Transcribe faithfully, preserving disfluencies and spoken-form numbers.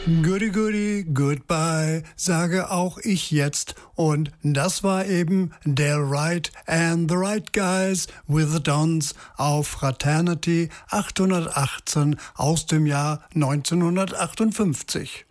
Goody goody, goodbye, sage auch ich jetzt. Und das war eben Del Wright and the Right Guys with the Dons auf Fraternity achthundertachtzehn aus dem Jahr neunzehnhundertachtundfünfzig.